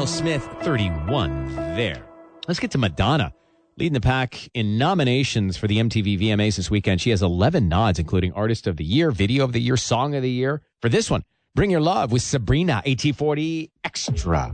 Will Smith, 31 there. Let's get to Madonna, leading the pack in nominations for the MTV VMAs this weekend. She has 11 nods, including Artist of the Year, Video of the Year, Song of the Year. For this one, Bring Your Love with Sabrina, AT40 Extra.